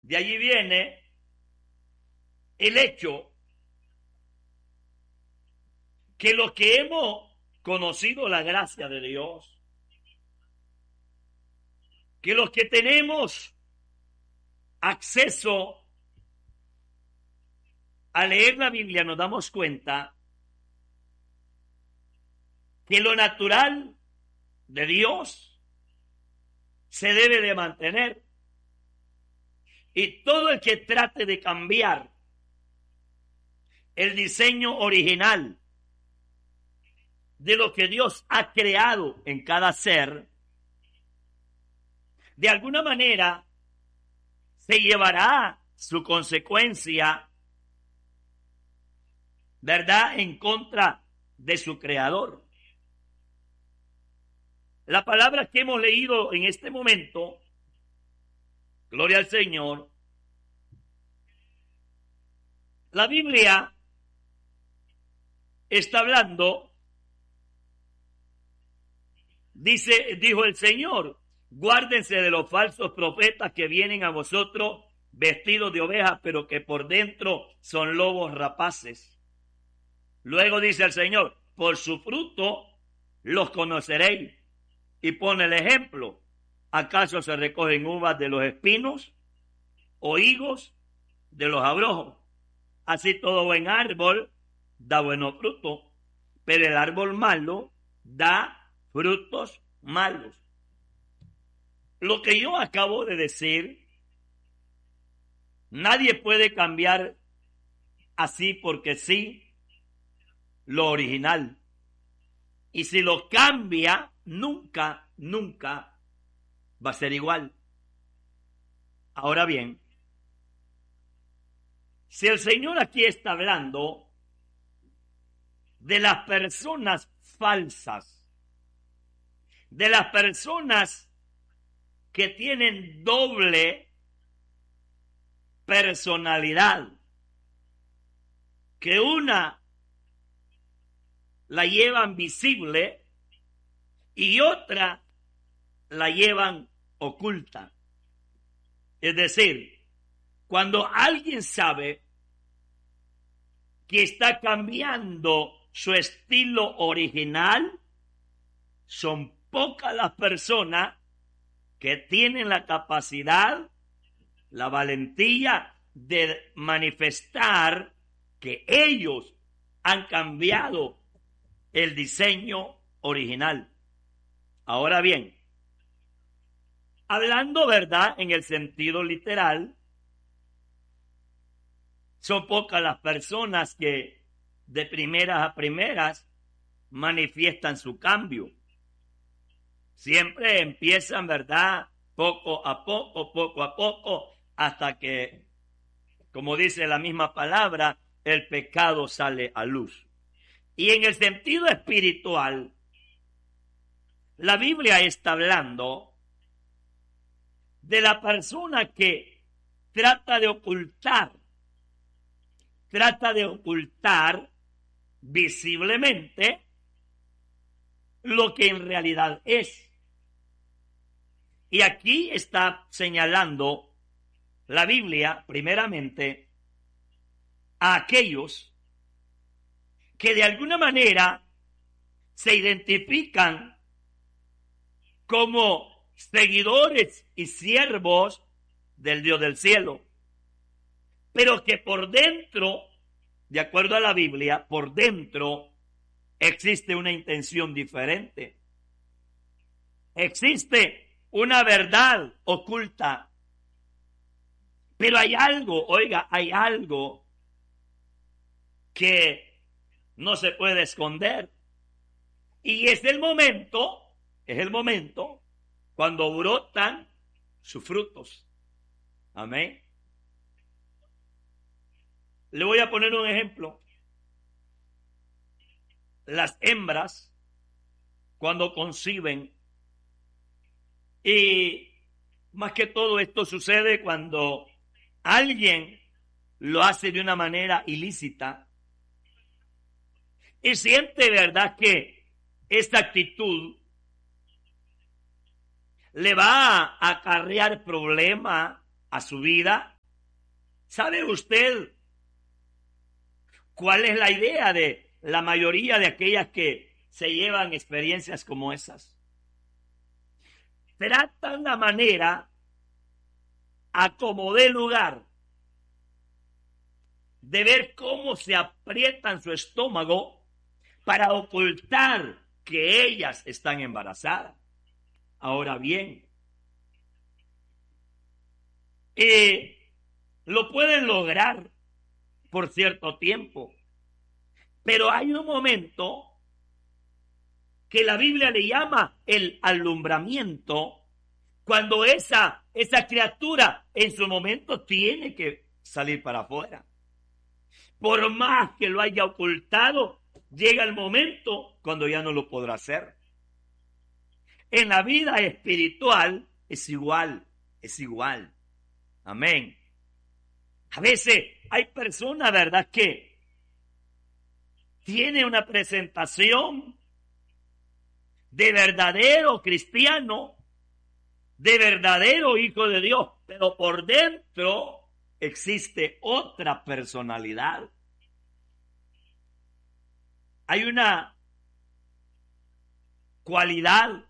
De allí viene el hecho que los que hemos conocido la gracia de Dios, que los que tenemos acceso a leer la Biblia, nos damos cuenta que lo natural de Dios se debe de mantener, y todo el que trate de cambiar el diseño original de lo que Dios ha creado en cada ser, de alguna manera se llevará su consecuencia, ¿verdad?, en contra de su creador. La palabra que hemos leído en este momento, gloria al Señor, la Biblia está hablando, dijo el Señor: guárdense de los falsos profetas que vienen a vosotros vestidos de ovejas, pero que por dentro son lobos rapaces. Luego dice el Señor: por su fruto los conoceréis. Y pone el ejemplo: ¿acaso se recogen uvas de los espinos o higos de los abrojos? Así todo buen árbol da buenos frutos, pero el árbol malo da frutos malos. Lo que yo acabo de decir, nadie puede cambiar así porque sí lo original. Y si lo cambia, nunca va a ser igual. Ahora bien, si el Señor aquí está hablando de las personas falsas, de las personas que tienen doble personalidad, que una la llevan visible y otra la llevan oculta. Es decir, cuando alguien sabe que está cambiando su estilo original, son pocas las personas que tienen la capacidad, la valentía de manifestar que ellos han cambiado el diseño original. Ahora bien, hablando verdad en el sentido literal, son pocas las personas que de primeras a primeras manifiestan su cambio. Siempre empiezan, ¿verdad?, poco a poco, hasta que, como dice la misma palabra, el pecado sale a luz. Y en el sentido espiritual, la Biblia está hablando de la persona que trata de ocultar visiblemente lo que en realidad es. Y aquí está señalando la Biblia, primeramente, a aquellos que de alguna manera se identifican como seguidores y siervos del Dios del cielo, pero que por dentro, de acuerdo a la Biblia, por dentro existe una intención diferente. Existe una verdad oculta. Pero hay algo, hay algo que no se puede esconder. Y es el momento cuando brotan sus frutos. Amén. Le voy a poner un ejemplo. Las hembras, cuando conciben, y más que todo esto sucede cuando alguien lo hace de una manera ilícita y siente, ¿verdad?, que esta actitud le va a acarrear problemas a su vida, ¿Sabe usted cuál es la idea de la mayoría de aquellas que se llevan experiencias como esas? Tratan la manera a como dé lugar de ver cómo se aprietan su estómago para ocultar que ellas están embarazadas. Ahora bien, lo pueden lograr por cierto tiempo, pero hay un momento que la Biblia le llama el alumbramiento, cuando esa criatura en su momento tiene que salir para afuera. Por más que lo haya ocultado, llega el momento cuando ya no lo podrá hacer. En la vida espiritual es igual. Amén. A veces hay personas, ¿verdad?, que tienen una presentación de verdadero cristiano, de verdadero hijo de Dios, pero por dentro existe otra personalidad. Hay una cualidad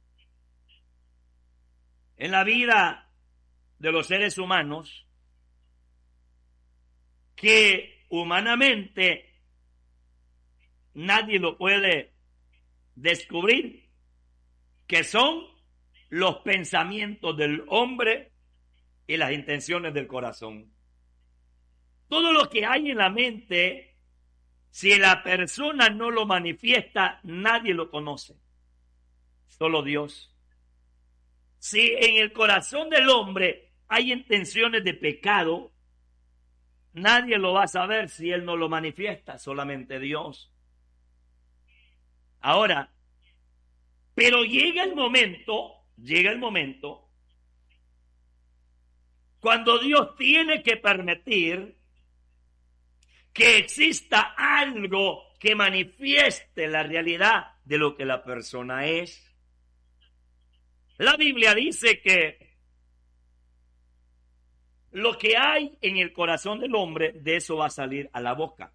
en la vida de los seres humanos que humanamente nadie lo puede descubrir, que son los pensamientos del hombre y las intenciones del corazón. Todo lo que hay en la mente, si la persona no lo manifiesta, nadie lo conoce, solo Dios. Si en el corazón del hombre hay intenciones de pecado, nadie lo va a saber si él no lo manifiesta, solamente Dios. Ahora, pero llega el momento cuando Dios tiene que permitir que exista algo que manifieste la realidad de lo que la persona es. La Biblia dice que lo que hay en el corazón del hombre, de eso va a salir a la boca.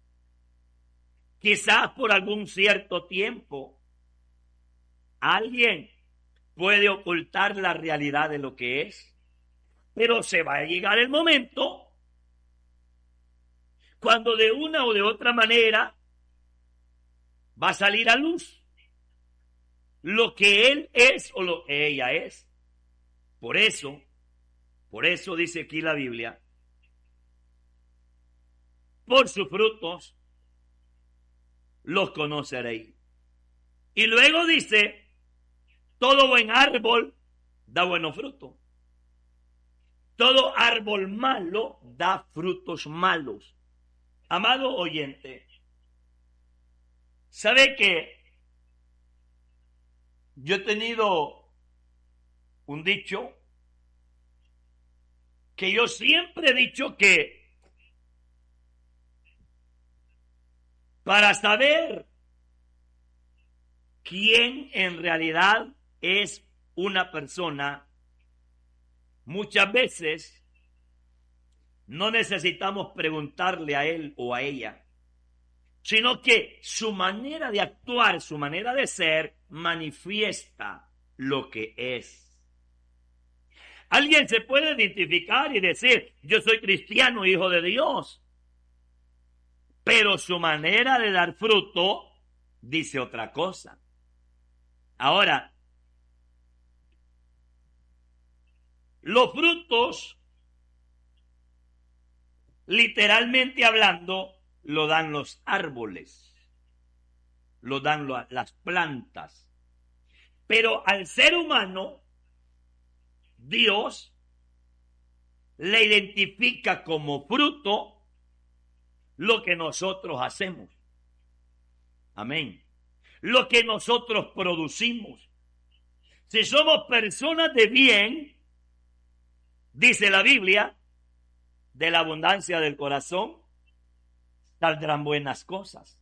Quizás por algún cierto tiempo alguien puede ocultar la realidad de lo que es, pero se va a llegar el momento cuando de una o de otra manera va a salir a luz lo que él es o lo que ella es. Por eso dice aquí la Biblia, por sus frutos los conoceréis. Y luego dice, todo buen árbol da buenos frutos. Todo árbol malo da frutos malos. Amado oyente, ¿sabe que yo he tenido un dicho que yo siempre he dicho que para saber quién en realidad es una persona, muchas veces no necesitamos preguntarle a él o a ella, sino que su manera de actuar, su manera de ser, manifiesta lo que es. Alguien se puede identificar y decir, yo soy cristiano, hijo de Dios, pero su manera de dar fruto dice otra cosa. Ahora, los frutos, literalmente hablando, lo dan los árboles, lo dan las plantas. Pero al ser humano, Dios le identifica como fruto lo que nosotros hacemos. Amén. Lo que nosotros producimos. Si somos personas de bien, dice la Biblia, de la abundancia del corazón saldrán buenas cosas.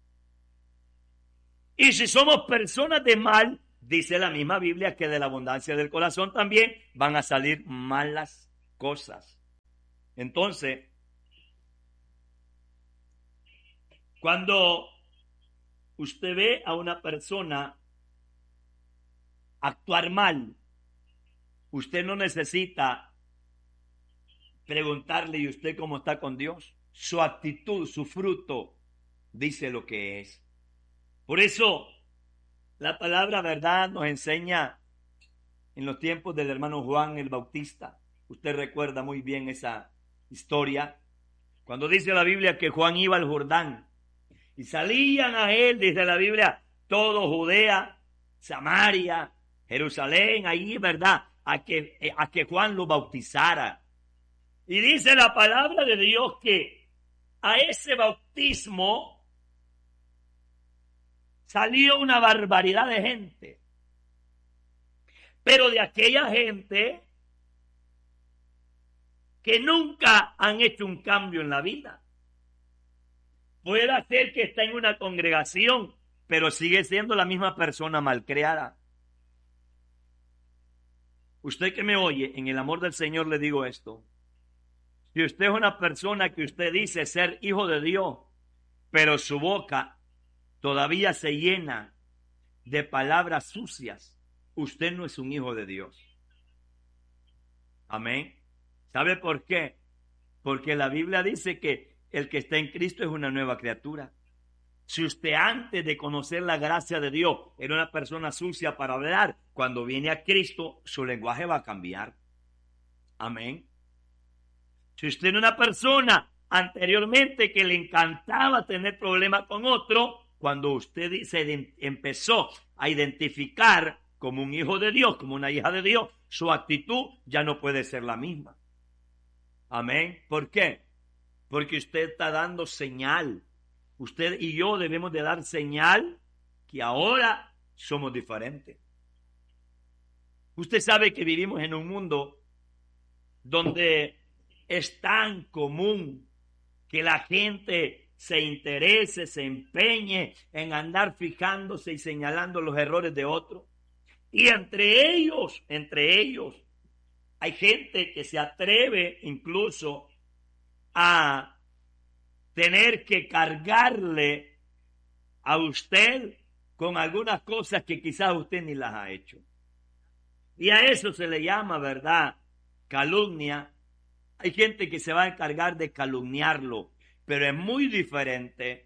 Y si somos personas de mal, dice la misma Biblia que de la abundancia del corazón también van a salir malas cosas. Entonces, cuando usted ve a una persona actuar mal, usted no necesita preguntarle, ¿y usted cómo está con Dios? Su actitud, su fruto, dice lo que es. Por eso, la palabra verdad nos enseña en los tiempos del hermano Juan el Bautista. Usted recuerda muy bien esa historia. Cuando dice la Biblia que Juan iba al Jordán y salían a él, dice la Biblia, todo Judea, Samaria, Jerusalén, ahí, ¿verdad? A que Juan lo bautizara. Y dice la palabra de Dios que a ese bautismo salió una barbaridad de gente. Pero de aquella gente que nunca han hecho un cambio en la vida. Puede ser que está en una congregación, pero sigue siendo la misma persona malcriada. Usted que me oye, en el amor del Señor le digo esto. Si usted es una persona que usted dice ser hijo de Dios, pero su boca todavía se llena de palabras sucias, usted no es un hijo de Dios. Amén. ¿Sabe por qué? Porque la Biblia dice que el que está en Cristo es una nueva criatura. Si usted antes de conocer la gracia de Dios era una persona sucia para hablar, cuando viene a Cristo, su lenguaje va a cambiar. Amén. Si usted era una persona anteriormente que le encantaba tener problemas con otro, cuando usted empezó a identificar como un hijo de Dios, como una hija de Dios, su actitud ya no puede ser la misma. Amén. ¿Por qué? Porque usted está dando señal. Usted y yo debemos de dar señal que ahora somos diferentes. Usted sabe que vivimos en un mundo donde es tan común que la gente se interese, se empeñe en andar fijándose y señalando los errores de otros. Y entre ellos, hay gente que se atreve incluso a tener que cargarle a usted con algunas cosas que quizás usted ni las ha hecho. Y a eso se le llama, ¿verdad?, calumnia. Hay gente que se va a encargar de calumniarlo, pero es muy diferente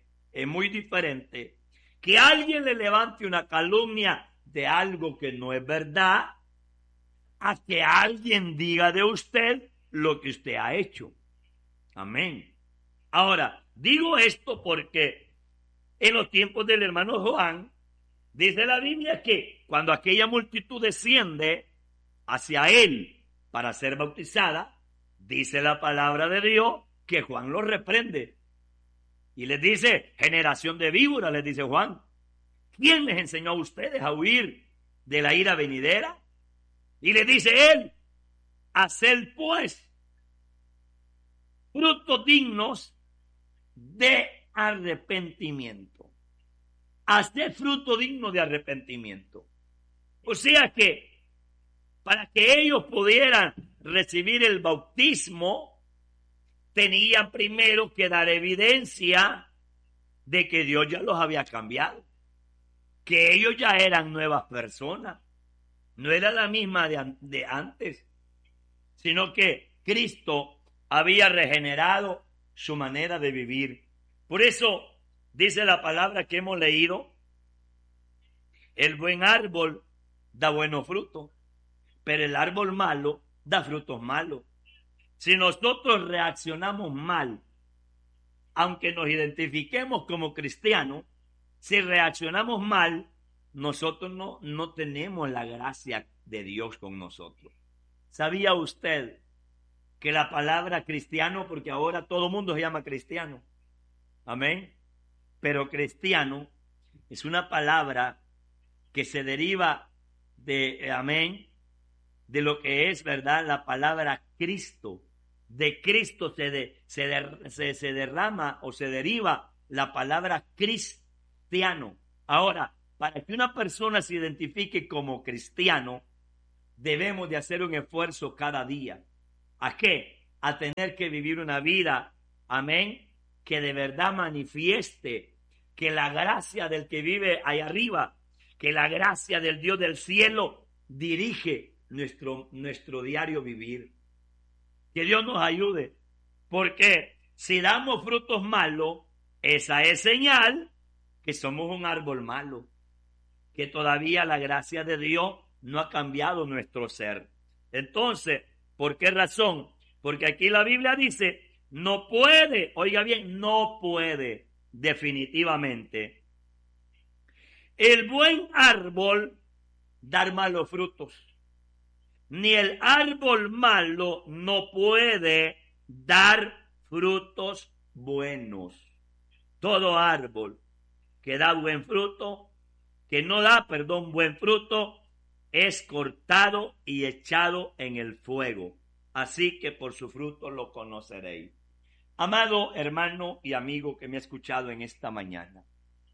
que alguien le levante una calumnia de algo que no es verdad, a que alguien diga de usted lo que usted ha hecho. Amén. Ahora, digo esto porque en los tiempos del hermano Juan, dice la Biblia que cuando aquella multitud desciende hacia él para ser bautizada, dice la palabra de Dios que Juan los reprende. Y les dice, generación de víboras, les dice Juan, ¿quién les enseñó a ustedes a huir de la ira venidera? Y le dice él, haced pues frutos dignos de arrepentimiento. Haced fruto digno de arrepentimiento. O sea que para que ellos pudieran recibir el bautismo, tenían primero que dar evidencia de que Dios ya los había cambiado, que ellos ya eran nuevas personas. No era la misma de antes, sino que Cristo había regenerado su manera de vivir. Por eso dice la palabra que hemos leído, el buen árbol da buenos frutos, pero el árbol malo da frutos malos. Si nosotros reaccionamos mal, aunque nos identifiquemos como cristianos, si reaccionamos mal, nosotros no tenemos la gracia de Dios con nosotros. ¿Sabía usted que la palabra cristiano, porque ahora todo el mundo se llama cristiano, amén, pero cristiano es una palabra que se deriva de, amén, de lo que es, ¿verdad?, la palabra Cristo. De Cristo se derrama o se deriva la palabra cristiano. Ahora, para que una persona se identifique como cristiano, debemos de hacer un esfuerzo cada día. ¿A qué? a tener que vivir una vida, amén, que de verdad manifieste que la gracia del que vive ahí arriba, que la gracia del Dios del cielo dirige nuestro diario vivir. Que Dios nos ayude, porque si damos frutos malos, esa es señal que somos un árbol malo, que todavía la gracia de Dios no ha cambiado nuestro ser. Entonces, ¿por qué razón? Porque aquí la Biblia dice, no puede, oiga bien, no puede definitivamente el buen árbol dar malos frutos, ni el árbol malo no puede dar frutos buenos. Todo árbol que da buen fruto, que no da, buen fruto, es cortado y echado en el fuego. Así que por su fruto lo conoceréis. Amado hermano y amigo que me ha escuchado en esta mañana,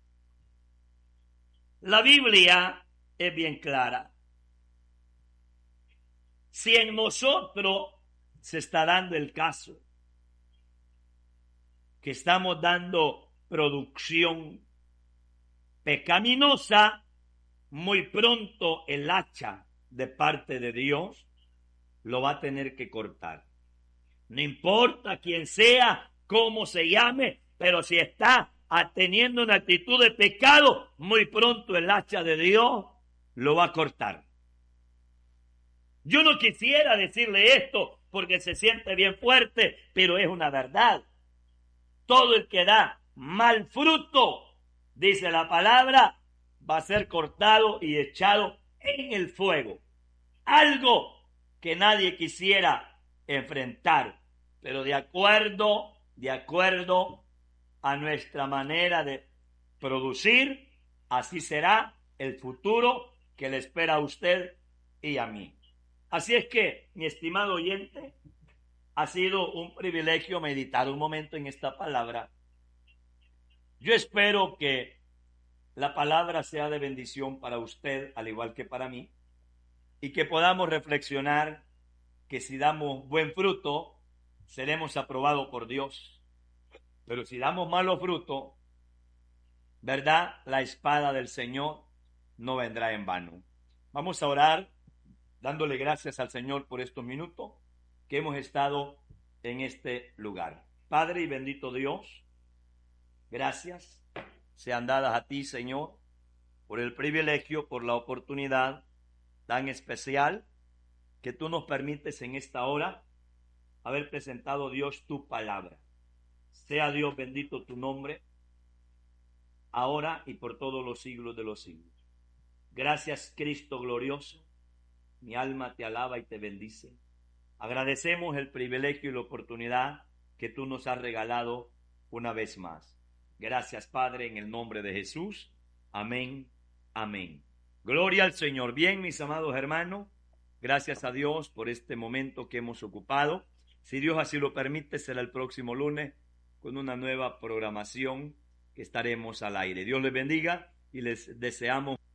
la Biblia es bien clara. Si en nosotros se está dando el caso que estamos dando producción pecaminosa, muy pronto el hacha de parte de Dios lo va a tener que cortar. No importa quién sea, cómo se llame, pero si está teniendo una actitud de pecado, muy pronto el hacha de Dios lo va a cortar. Yo no quisiera decirle esto porque se siente bien fuerte, pero es una verdad. Todo el que da mal fruto, dice la palabra, va a ser cortado y echado en el fuego. Algo que nadie quisiera enfrentar, pero de acuerdo a nuestra manera de producir, así será el futuro que le espera a usted y a mí. Así es que, mi estimado oyente, ha sido un privilegio meditar un momento en esta palabra. Yo espero que la palabra sea de bendición para usted, al igual que para mí, y que podamos reflexionar que si damos buen fruto, seremos aprobados por Dios. Pero si damos malo fruto, ¿verdad? La espada del Señor no vendrá en vano. Vamos a orar dándole gracias al Señor por estos minutos que hemos estado en este lugar. Padre y bendito Dios, gracias sean dadas a ti, Señor, por el privilegio, por la oportunidad tan especial que tú nos permites en esta hora haber presentado, Dios, tu palabra. Sea Dios bendito tu nombre, ahora y por todos los siglos de los siglos. Gracias, Cristo glorioso. Mi alma te alaba y te bendice. Agradecemos el privilegio y la oportunidad que tú nos has regalado una vez más. Gracias, Padre, en el nombre de Jesús. Amén, amén. Gloria al Señor. Bien, mis amados hermanos, gracias a Dios por este momento que hemos ocupado. Si Dios así lo permite, será el próximo lunes con una nueva programación que estaremos al aire. Dios les bendiga y les deseamos